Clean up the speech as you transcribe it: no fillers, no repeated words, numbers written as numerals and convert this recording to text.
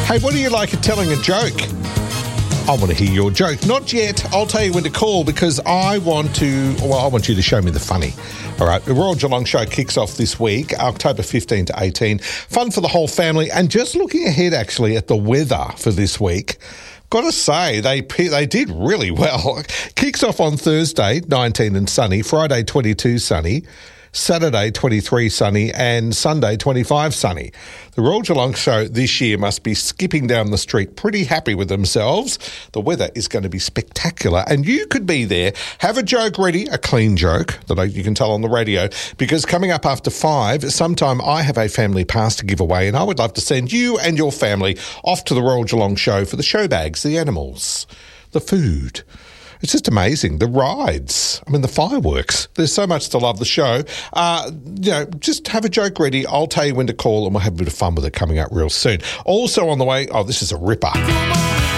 Hey, what do you like at telling a joke? I want to hear your joke. Not yet. I'll tell you when to call because I want you to show me the funny. All right, the Royal Geelong Show kicks off this week, October 15 to 18. Fun for the whole family. And just looking ahead, actually, at the weather for this week, got to say, they did really well. Kicks off on Thursday, 19 and sunny, Friday, 22 sunny, Saturday, 23 sunny, and Sunday, 25 sunny. The Royal Geelong Show this year must be skipping down the street pretty happy with themselves. The weather is going to be spectacular, and you could be there. Have a joke ready, a clean joke that you can tell on the radio, because coming up after 5, sometime I have a family pass to give away, and I would love to send you and your family off to the Royal Geelong Show for the show bags, the animals, the food. It's just amazing. The rides. I mean, the fireworks. There's so much to love the show. Just have a joke ready. I'll tell you when to call and we'll have a bit of fun with it coming up real soon. Also on the way, this is a ripper.